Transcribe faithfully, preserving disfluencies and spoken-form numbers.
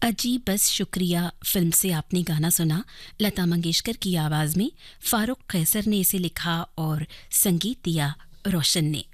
अजीब बस शुक्रिया फिल्म से आपने गाना सुना। लता मंगेशकर की आवाज़ में फ़ारूक कैसर ने इसे लिखा और संगीत दिया रोशन ने।